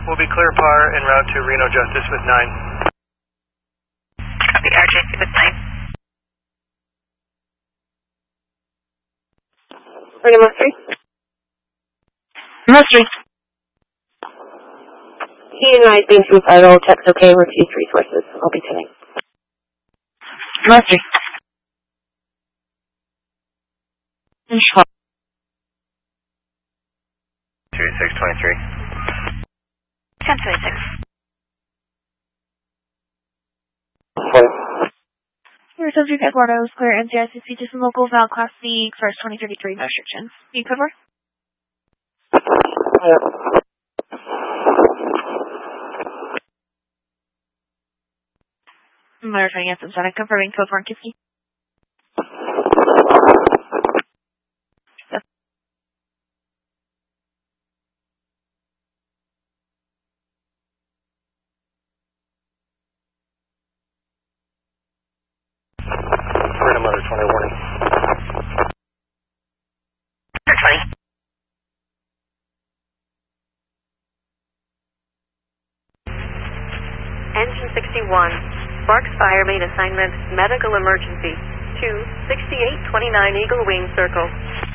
We'll be clear par en route to Reno Justice with 9. Copy, RJC with 9. Reno Mustry. Mustry. He denied being suicidal. Check's okay. Refused resources. I'll be today. Mustry. 3623. 1026. Your subject Eduardo is clear NCICC to some local valid class C, first 2033, no restrictions. You cover? Verifying yes, I'm sorry. Confirming code for Kiski. Reno Mother 20 warning. 20. Engine 61. Sparks Fire main assignment medical emergency to 6829 Eagle Wing Circle.